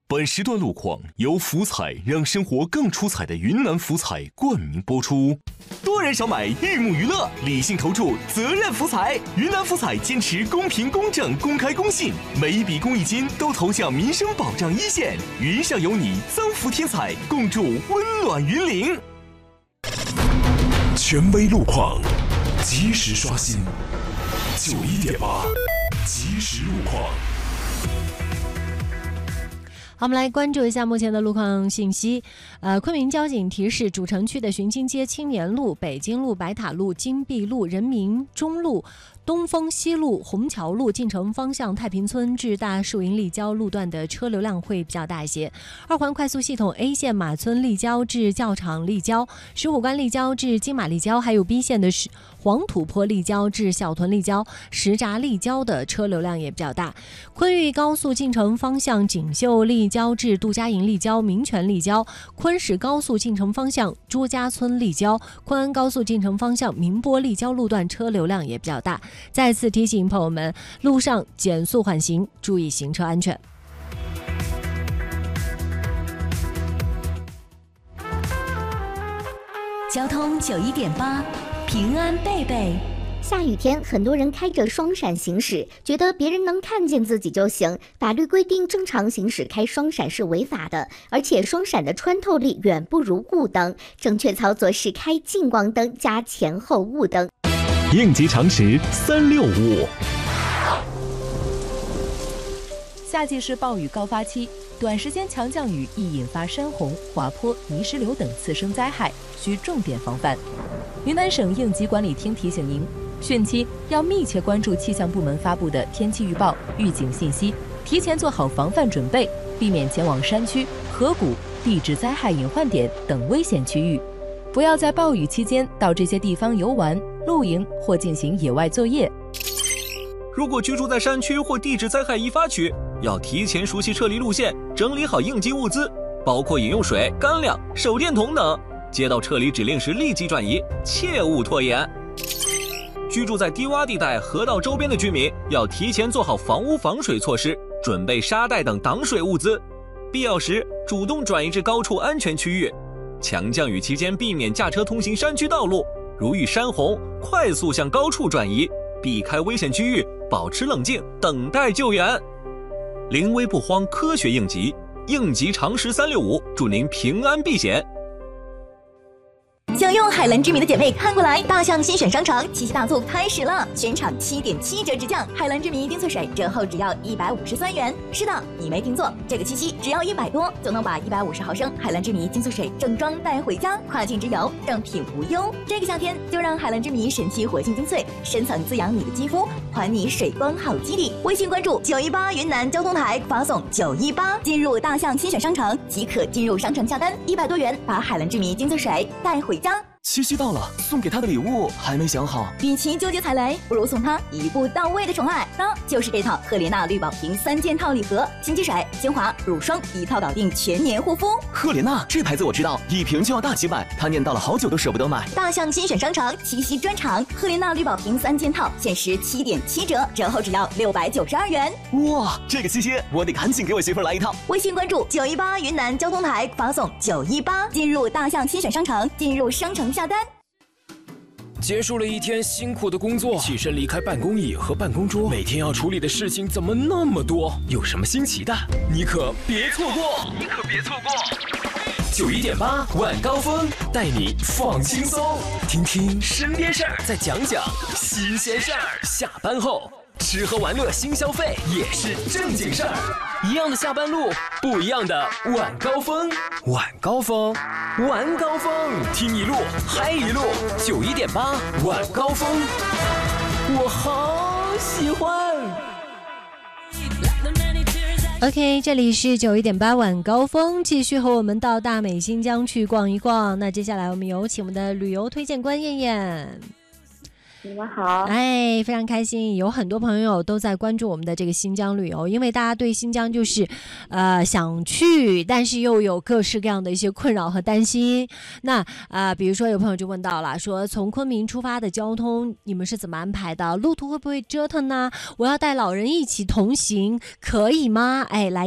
本时段路况由福彩让生活更出彩的云南福彩冠名播出。多人少买，玉木娱乐，理性投注，责任福彩。云南福彩坚持公平、公正、公开、公信，每一笔公益金都投向民生保障一线。云上有你，增福添彩，共筑温暖云岭。 权威路况，及时刷新。91.8，及时路况。 好，我们来关注一下目前的路况信息。昆明交警提示，主城区的巡经街、青年路、北京路、白塔路、金碧路、人民中路、东风西路、虹桥路进城方向太平村至大树营立交路段的车流量会比较大一些。二环快速系统 A 线马村立交至教场立交、石虎关立交至金马立交，还有 B 线的黄土坡立交至小屯立交、石闸立交的车流量也比较大。昆玉高速进城方向锦绣立交至杜家营立交、民权立交，昆石高速进城方向朱家村立交，昆安高速进城方向明波立交路段车流量也比较大。再次提醒朋友们，路上减速缓行，注意行车安全。 交通91.8，平安贝贝。 下雨天，很多人开着双闪行驶，觉得别人能看见自己就行。法律规定，正常行驶开双闪是违法的，而且双闪的穿透力远不如雾灯。正确操作是开近光灯加前后雾灯。 应急常识365。 夏季是暴雨高发期，短时间强降雨易引发山洪、滑坡、泥石流等次生灾害，需重点防范。云南省应急管理厅提醒您，汛期要密切关注气象部门发布的天气预报、预警信息，提前做好防范准备，避免前往山区、河谷、地质灾害隐患点等危险区域。不要在暴雨期间到这些地方游玩、露营或进行野外作业。 如果居住在山区或地质灾害易发区，要提前熟悉撤离路线，整理好应急物资，包括饮用水、干粮、手电筒等。接到撤离指令时立即转移，切勿拖延。居住在低洼地带、河道周边的居民要提前做好房屋防水措施，准备沙袋等挡水物资，必要时主动转移至高处安全区域。强降雨期间避免驾车通行山区道路，如遇山洪，快速向高处转移，避开危险区域，保持冷静，等待救援。临危不慌，科学应急，应急常识365，祝您平安避险。 想用海蓝之谜的姐妹看过来，大象新选商城七夕大促开始了，全场7.7折直降，海蓝之谜冰萃水折后只要153元。是的，你没听错，这个七夕只要100多就能把150毫升海蓝之谜精粹水正装带回家，跨境之游正品无忧。这个夏天就让海蓝之谜神奇活性精粹深层滋养你的肌肤，还你水光好肌理。微信关注918云南交通台，发送918进入大象新选商城即可进入商城下单，100多元把海蓝之谜精粹水带回家。 七夕到了，送给他的礼物还没想好。 与其纠结踩雷，不如送他一步到位的宠爱，那就是这套赫莲娜绿宝瓶3件套礼盒，清洁水、精华、乳霜一套搞定全年护肤。 赫莲娜这牌子我知道，一瓶就要大几百，他念叨了好久都舍不得买。 大象新选商城七夕专场，赫莲娜绿宝瓶3件套限时7.7折，折后只要692元。 哇，这个七夕我得赶紧给我媳妇来一套。 微信关注918云南交通台，发送918进入大象新选商城，进入商城下单。 结束了一天辛苦的工作，起身离开办公椅和办公桌，每天要处理的事情怎么那么多？有什么新奇的？你可别错过！91.8晚高峰带你放轻松，听听身边事儿，再讲讲新鲜事儿。下班后吃喝玩乐新消费也是正经事儿，一样的下班路，不一样的晚高峰。晚高峰，晚高峰，听一路嗨一路。91.8晚高峰，我好喜欢。 OK， 这里是91.8晚高峰，继续和我们到大美新疆去逛一逛。那接下来我们有请我们的旅游推荐官燕燕。 你们好， 哎，非常开心，有很多朋友都在关注我们的这个新疆旅游，因为大家对新疆就是想去，但是又有各式各样的一些困扰和担心。那比如说有朋友就问到了，说从昆明出发的交通你们是怎么安排的？路途会不会折腾呢？我要带老人一起同行，可以吗？哎，来